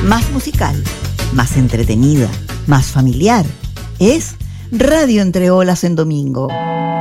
Más musical, más entretenida, más familiar. Es Radio Entre Olas en domingo.